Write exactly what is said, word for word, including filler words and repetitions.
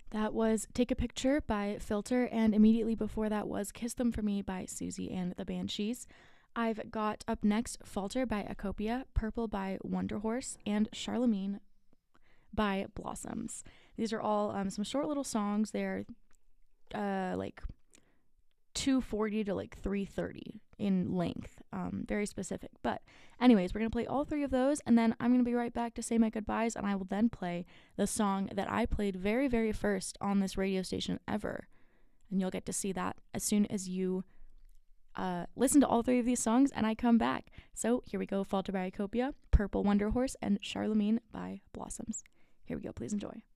That was Take a Picture by Filter, and immediately before that was Kiss Them For Me by Susie and the Banshees. I've got up next Falter by Acopia, Purple by Wonder Horse, and Charlemagne by Blossoms. These are all um, some short little songs. They're uh, like two forty to like three thirty in length, um, very specific. But anyways, we're going to play all three of those, and then I'm going to be right back to say my goodbyes, and I will then play the song that I played very, very first on this radio station ever. And you'll get to see that as soon as you uh, listen to all three of these songs and I come back. So here we go. Falter by Acopia, Purple Wonder Horse, and Charlemagne by Blossoms. Here we go. Please enjoy.